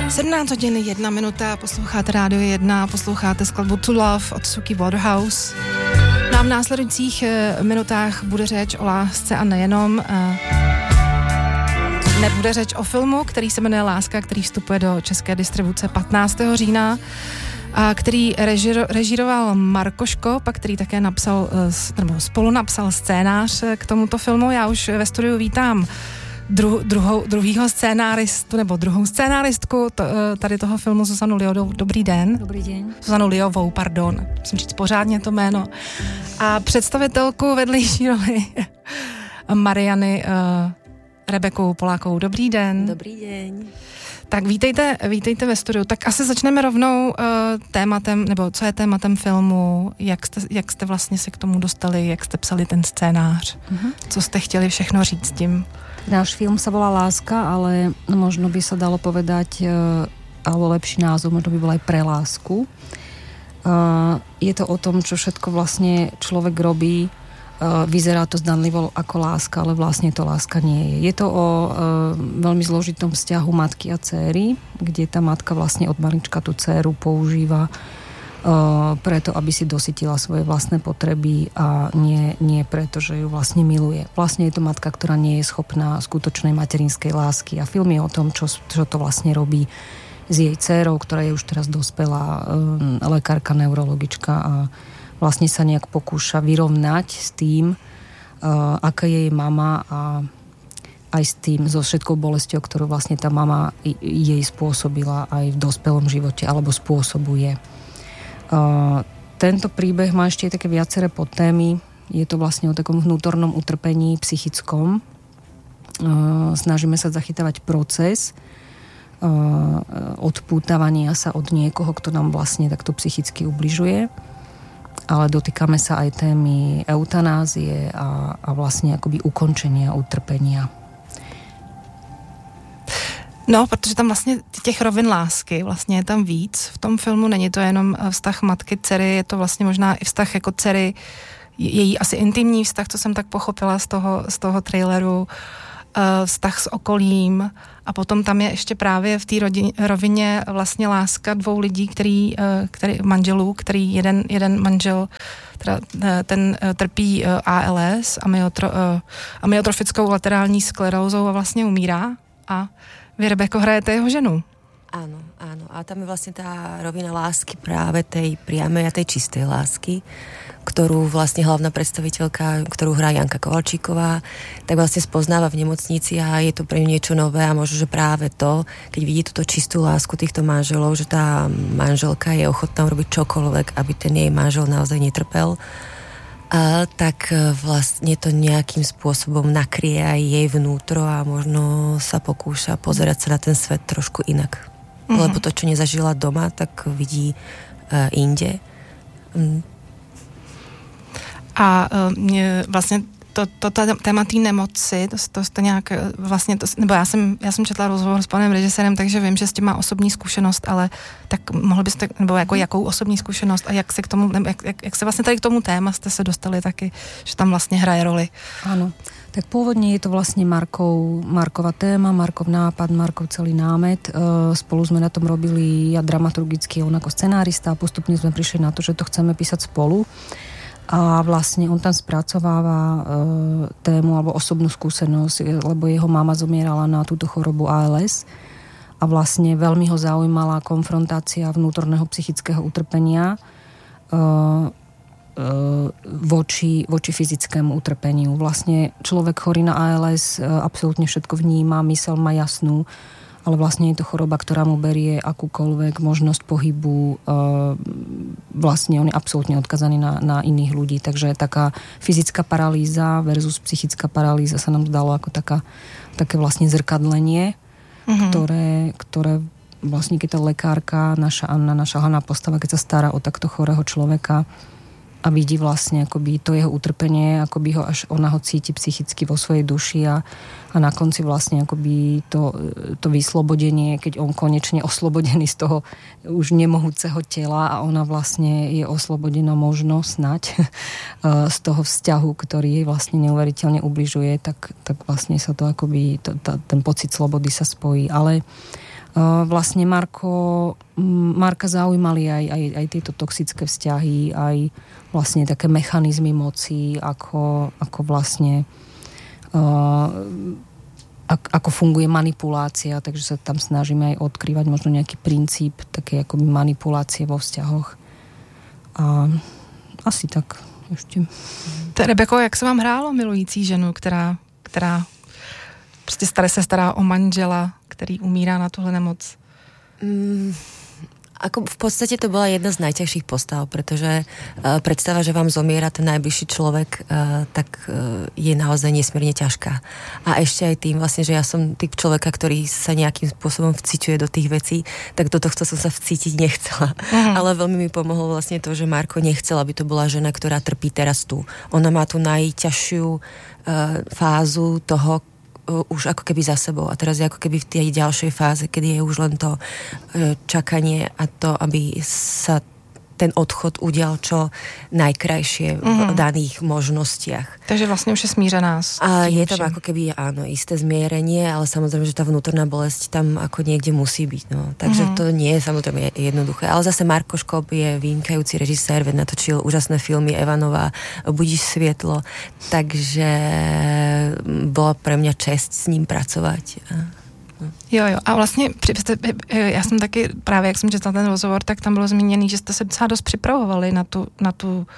17 hodin 1 minuta, posloucháte Rádio 1, posloucháte skladbu To Love od Suki Waterhouse. No a v následujících minutách bude řeč o lásce a nejenom. Nebude řeč o filmu, který se jmenuje Láska, který vstupuje do české distribuce 15. října, a který režíroval Marko Škop, a který také napsal, nebo spolu napsal scénář k tomuto filmu. Já už ve studiu vítám druhýho scénáristu, nebo druhou scénáristku tady toho filmu, Zuzanu Liovou. Dobrý den. Dobrý den. Zuzanu Liovou, pardon. Musím říct pořádně to jméno. A představitelku vedlejší roli Mariany Rebeku Polákovou. Dobrý den. Dobrý den. Tak vítejte ve studiu. Tak asi začneme rovnou tématem, nebo co je tématem filmu, jak jste vlastně se k tomu dostali, jak jste psali ten scénář, co jste chtěli všechno říct tím. Náš film sa volá Láska, ale možno by sa dalo povedať, alebo lepší názov, možno by bol aj Pre lásku. Je to o tom, čo všetko vlastne človek robí. Vyzerá to zdanlivo ako láska, ale vlastne to láska nie je. Je to o veľmi zložitom vzťahu matky a dcéry, kde tá matka vlastne od malička tú dcéru používa preto, aby si dosytila svoje vlastné potreby a nie preto, že ju vlastne miluje. Vlastne je to matka, ktorá nie je schopná skutočnej materinskej lásky a film je o tom, čo to vlastne robí s jej dcérou, ktorá je už teraz dospelá lekárka, neurologička a vlastne sa nejak pokúša vyrovnať s tým, aká je jej mama a aj s tým, so všetkou bolesťou, ktorú vlastne tá mama jej spôsobila aj v dospelom živote, alebo spôsobuje. Tento príbeh má ešte také viaceré podtémy. Je to vlastne o takom vnútornom utrpení psychickom. Snažíme sa zachytávať proces odpútavania sa od niekoho, kto nám vlastne takto psychicky ubližuje. Ale dotýkame sa aj témy eutanázie a vlastne akoby ukončenia utrpenia. No, protože tam vlastně těch rovin lásky vlastně je tam víc. V tom filmu není to jenom vztah matky, dcery, je to vlastně možná i vztah jako dcery, její asi intimní vztah, co jsem tak pochopila z toho traileru, vztah s okolím a potom tam je ještě právě v té rovině vlastně láska dvou lidí, který manželů, který jeden manžel ten trpí ALS, amyotrofickou laterální sklerózou a vlastně umírá a vy, Rebeko, hrajete jeho ženu. Áno. A tam je vlastne tá rovina lásky práve tej priamej a tej čistej lásky, ktorú vlastne hlavná predstaviteľka, ktorú hrá Janka Kovalčíková, tak vlastne spoznáva v nemocnici a je to pre ňu niečo nové a možno, že práve to, keď vidí túto čistú lásku týchto manželov, že tá manželka je ochotná urobiť čokoľvek, aby ten jej manžel naozaj netrpel, tak vlastne to nejakým spôsobom nakrie aj jej vnútro a možno sa pokúša pozerať sa na ten svet trošku inak. Lebo to, čo nezažila doma, tak vidí inde. A vlastně to téma té nemoci, to jste nějak vlastně, nebo já jsem četla rozhovor s panem režisérem, takže vím, že s tím má osobní zkušenost, ale tak mohl byste, nebo jakou osobní zkušenost a jak se k tomu, jak se vlastně tady k tomu téma jste se dostali taky, že tam vlastně hraje roli. Áno, tak pôvodne je to vlastne Markova téma, Markov nápad, Markov celý námet. Spolu sme na tom robili ja dramaturgicky, on ako scenárista a postupne sme prišli na to, že to chceme písať spolu. A vlastne on tam spracováva tému alebo osobnú skúsenosť, lebo jeho mama zomierala na túto chorobu ALS a vlastne veľmi ho zaujímala konfrontácia vnútorného psychického utrpenia voči fyzickému utrpeniu. Vlastne človek chorý na ALS absolútne všetko vníma, myseľ má jasnú, ale vlastne je to choroba, ktorá mu berie akúkoľvek možnosť pohybu. Vlastne on je absolútne odkazaný na iných ľudí. Takže taká fyzická paralýza versus psychická paralýza sa nám zdalo ako také vlastne zrkadlenie, ktoré vlastne keď tá lekárka, naša Anna, naša hlavná postava, keď sa stará o takto chorého človeka a vidí vlastne akoby to jeho utrpenie, akoby ho až ona ho cíti psychicky vo svojej duši a na konci vlastne akoby to vyslobodenie, keď on konečne oslobodený z toho už nemohúceho tela a ona vlastne je oslobodená možno snať z toho vzťahu, ktorý jej vlastne neuveriteľne ubližuje, tak vlastne sa to akoby ten pocit slobody sa spojí. Ale Vlastne Marka zaujímali aj tieto toxické vzťahy, aj vlastne také mechanizmy moci, ako vlastne ako funguje manipulácia, takže sa tam snažíme aj odkrývať možno nejaký princíp také ako manipulácie vo vzťahoch. A asi tak ještě. Rebeko, jak se vám hrálo milující ženu, která prostě se stará o manžela, který umírá na tuhle nemoc? Ako v podstate to bola jedna z najťažších postav, pretože predstava, že vám zomiera ten najbližší človek, tak je naozaj nesmierne ťažká. A ešte aj tým vlastne, že ja som typ človeka, ktorý sa nejakým spôsobom vciťuje do tých vecí, tak do tohto som sa vcítiť nechcela. Ale veľmi mi pomohlo vlastne to, že Marko nechcel, aby to bola žena, ktorá trpí teraz tu. Ona má tú najťažšiu fázu toho, už ako keby za sebou. A teraz je ako keby v tej ďalšej fáze, kedy je už len to čakanie a to, aby sa ten odchod udial čo najkrajšie v daných možnostiach. Takže vlastne už je smířená. A je tam ako keby, áno, isté zmierenie, ale samozrejme, že tá vnútorná bolesť tam ako niekde musí byť. No. Takže to nie je samozrejme jednoduché. Ale zase Marko Škop je vynikajúci režisér, veď natočil úžasné filmy Evanová, Budíš svietlo, takže bola pre mňa česť s ním pracovať. Jo. A vlastně já jsem taky, právě jak jsem četla ten rozhovor, tak tam bylo zmíněný, že jste se docela dost připravovali na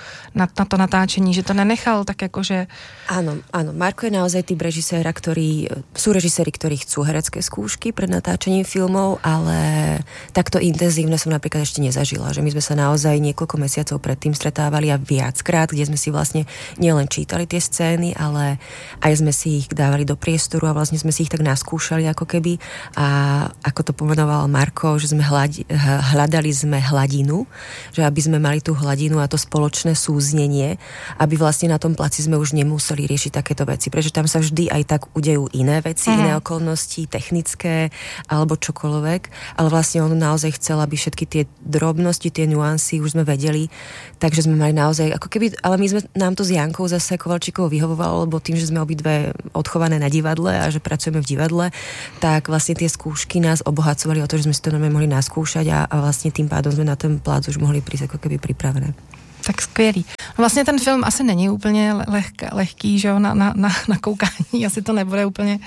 to natáčení, že to nenechal tak jako, že... Áno. Marko je naozaj typ režiséra, sú režiséri, ktorí chcú herecké skúšky pred natáčením filmov, ale takto intenzívne som napríklad ešte nezažila, že my sme sa naozaj niekoľko mesiacov predtým stretávali a viackrát, kde sme si vlastne nielen čítali tie scény, ale aj sme si ich dávali do priestoru a vlastne sme si ich tak naskúšali ako keby. A ako to pomenoval Marko, že sme hľadali sme hladinu, že aby sme mali tú hladinu a to spoločné súznenie, aby vlastne na tom placi sme už nemuseli riešiť takéto veci, pretože tam sa vždy aj tak udejú iné veci, iné okolnosti, technické alebo čokoľvek, ale vlastne on naozaj chcel, aby všetky tie drobnosti, tie nuancy už sme vedeli, takže sme mali naozaj, ako keby, ale nám to s Jankou zase Kovalčíkovou vyhovovalo, lebo tým, že sme obidve odchované na divadle a že pracujeme v divadle, tak vlastne tie skúšky nás obohacovali o to, že sme si to normálne mohli naskúšať a vlastne tým pádom sme na ten plác už mohli prísť ako keby pripravené. Tak skvělý. Vlastně ten film asi není úplně lehký, že jo, na koukání. Asi to nebude úplně,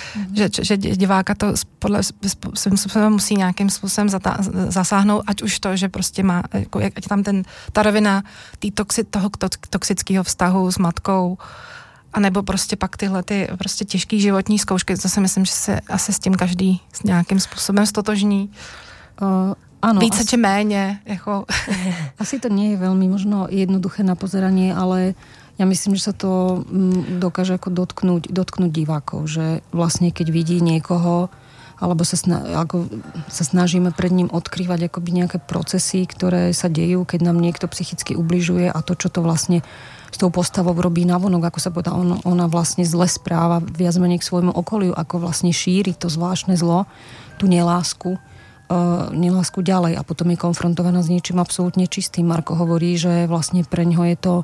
že diváka to svým způsobem musí nějakým způsobem zasáhnout, ať už to, že prostě má, jako, ať tam ta rovina toho toxického vztahu s matkou, a nebo prostě pak tyhle ty prostě těžký životní zkoušky, to si myslím, že se asi s tím každý s nějakým způsobem stotožní. Áno, více či méně. Jako. Asi to nie je veľmi možno jednoduché na pozeranie, ale ja myslím, že sa to dokáže ako dotknúť divákov, že vlastne keď vidí niekoho, alebo sa snažíme pred ním odkrývať akoby nejaké procesy, ktoré sa dejú, keď nám niekto psychicky ubližuje a to, čo to vlastne s tou postavou robí navonok, ako sa povedá, ona vlastne zle správa viac menej k svojmu okoliu, ako vlastne šíri to zvláštne zlo, tú nelásku ďalej a potom je konfrontovaná s niečím absolútne čistým. Marko hovorí, že vlastne preňho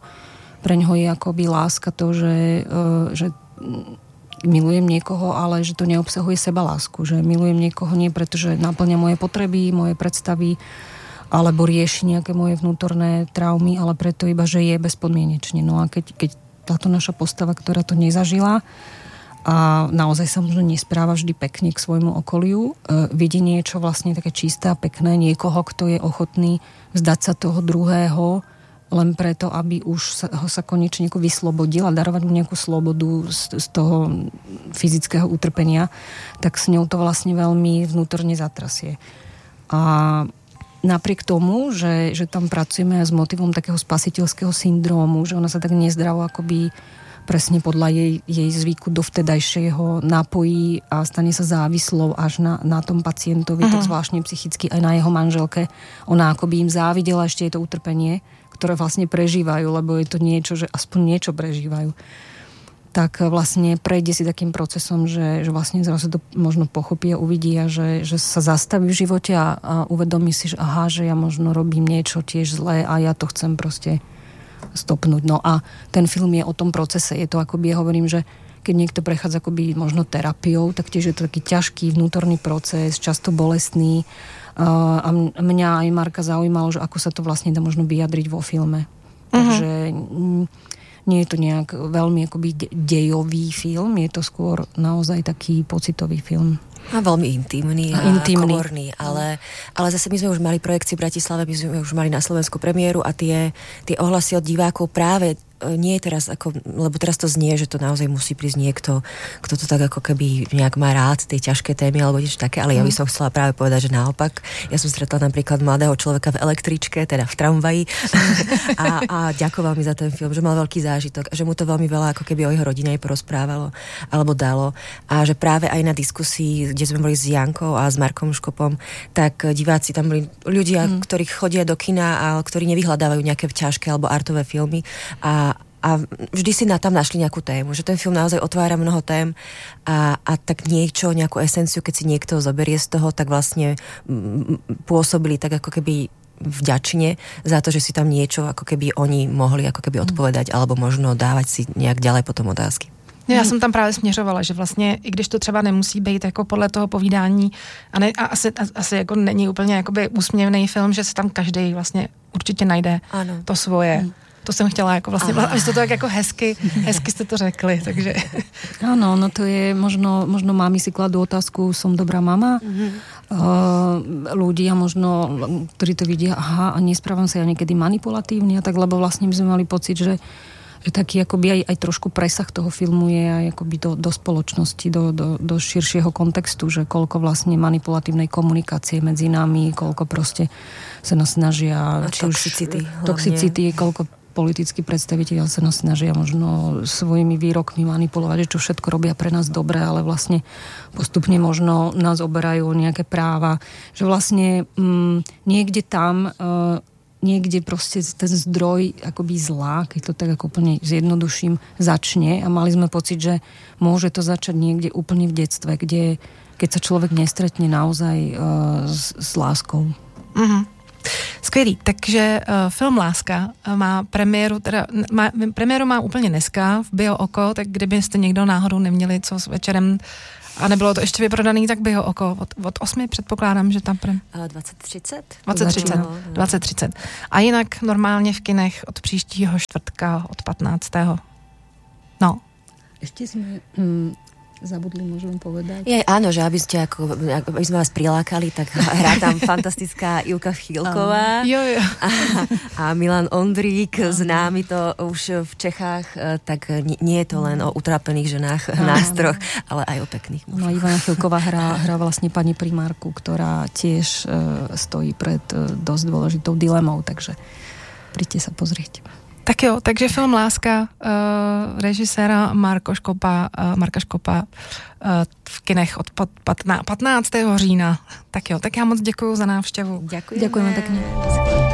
je akoby láska to, že milujem niekoho, ale že to neobsahuje sebalásku, že milujem niekoho nie preto, že naplňa moje potreby, moje predstavy, alebo rieši nejaké moje vnútorné traumy, ale preto iba, že je bezpodmienečne. No a keď táto naša postava, ktorá to nezažila a naozaj sa možno nespráva vždy pekne k svojmu okoliu, vidí niečo vlastne také čisté a pekné, niekoho, kto je ochotný vzdať sa toho druhého len preto, aby už ho sa konečne vyslobodil a darovať mu nejakú slobodu z toho fyzického utrpenia, tak s ňou to vlastne veľmi vnútorne zatrasie. A napriek tomu, že tam pracujeme s motivom takého spasiteľského syndrómu, že ona sa tak nezdravo akoby presne podľa jej zvyku do vtedajšieho napojí a stane sa závislou až na tom pacientovi, tak zvláštne psychicky aj na jeho manželke. Ona akoby im závidela, ešte je to utrpenie, ktoré vlastne prežívajú, lebo je to niečo, že aspoň niečo prežívajú. Tak vlastne prejde si takým procesom, že vlastne zrazu to možno pochopí a uvidí a že sa zastaví v živote a uvedomí si, že aha, že ja možno robím niečo tiež zlé a ja to chcem proste stopnúť. No a ten film je o tom procese. Je to akoby, ja hovorím, že keď niekto prechádza akoby možno terapiou, tak tiež je to taký ťažký vnútorný proces, často bolestný. A mňa aj Marka zaujímalo, že ako sa to vlastne dá možno vyjadriť vo filme. Takže nie je to nejak veľmi akoby dejový film, je to skôr naozaj taký pocitový film. A veľmi intimný a komorný, ale zase my sme už mali projekcie v Bratislave, my sme už mali na Slovensku premiéru a tie ohlasy od divákov práve nie je teraz ako, lebo teraz to znie, že to naozaj musí prísť niekto, kto to tak ako keby nejak má rád, tie ťažké témy alebo niečo také, ale ja by som chcela práve povedať, že naopak. Ja som stretla napríklad mladého človeka v električke, teda v tramvaji a ďakoval mi za ten film, že mal veľký zážitok a že mu to veľmi veľa ako keby o jeho rodine aj porozprávalo alebo dalo a že práve aj na diskusii, kde sme boli s Jankou a s Markom Škopom, tak diváci tam boli ľudia, ktorí chodia do kina a ktorí nevyhľadávajú nejaké ťažké alebo artové filmy a vždy si tam našli nejakú tému, že ten film naozaj otvára mnoho tém a tak nejakú esenciu, keď si niekto zoberie z toho, tak vlastne pôsobili tak ako keby vďačne za to, že si tam niečo ako keby oni mohli ako keby odpovedať alebo možno dávať si nejak ďalej potom otázky. Já jsem tam právě směřovala, že vlastně, i když to třeba nemusí být jako podle toho povídání a asi jako není úplně jakoby úsměvný film, že se tam každý vlastně určitě najde to svoje. To jsem chtěla jako vlastně, a vy jste to tak jako hezky jste to řekli, takže... Áno, no to je, možno mámy si kladú otázku, som dobrá mama. Ľudia možno, ktorí to vidia, a nesprávam sa ja niekedy manipulatívne a tak, lebo vlastne my sme mali pocit, že taký akoby aj trošku presah toho filmu je aj akoby do spoločnosti, do širšieho kontextu, že koľko vlastne manipulatívnej komunikácie medzi nami, koľko proste sa nás snažia... Toxicity, koľko politickí predstavitelia sa nás snažia možno svojimi výrokmi manipulovať, že čo všetko robia pre nás dobre, ale vlastne postupne možno nás oberajú o nejaké práva. Že vlastne niekde tam... niekde proste ten zdroj akoby zlá, keď to tak ako úplne zjednoduším, začne a mali sme pocit, že môže to začať niekde úplne v detstve, keď sa človek nestretne naozaj s láskou. Skvělý, takže film Láska má premiéru, premiéru má úplně dneska v Bio Oko, tak kdybyste někdo náhodou neměli co s večerem a nebylo to ještě vyprodaný, tak Bio Oko od 8 předpokládám, že tam 20:30. A jinak normálně v kinech od příštího čtvrtka od 15. No. Ešte sme zabudli, môžem povedať. Áno, že aby sme vás prilákali, tak hrá tam fantastická Ivka Chýlková a Milan Ondrík, známy to už v Čechách, tak nie je to len o utrápených ženách nástroch, ale aj o pekných mužoch. No Ivana Chýlková hrá vlastne pani primárku, ktorá tiež stojí pred dosť dôležitou dilemou, takže príďte sa pozrieť. Tak jo, takže film Láska režiséra Marka Škopa v kinech od 15. října. Tak jo, tak já moc děkuju za návštěvu. Ďakujeme pekne.